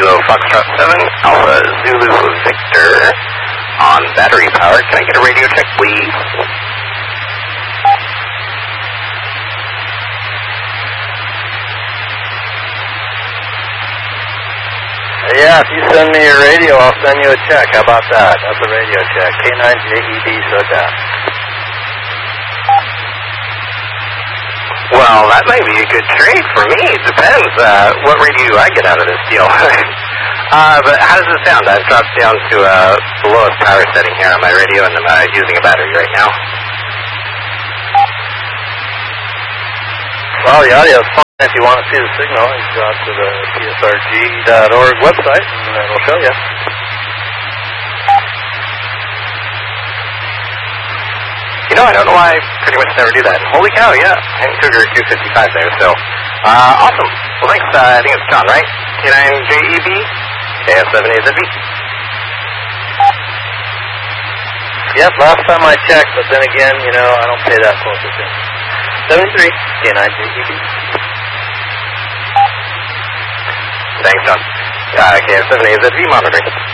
Bravo Foxtrot 7, Alpha Zulu Victor on battery power. Can I get a radio check, please? Yeah, if you send me your radio, I'll send you a check. How about that? That's a radio check. K9JEB, SOTA. Well, that might be a good trade for me. It depends what radio I get out of this deal. But how does it sound? I've dropped down to the lowest power setting here on my radio, and I'm using a battery right now. Well, the audio is fine. If you want to see the signal, you go out to the psrg.org website, and it'll show you. You know, I don't know why I pretty much never do that. Holy cow, yeah. And Cougar 255 there, so. Awesome. Well, thanks. I think it's John, right? K9JEB, KF7AZB. Yep, last time I checked, but then again, you know, I don't pay that close attention. 73, K9JEB. Thanks, John. KF7AZB monitoring.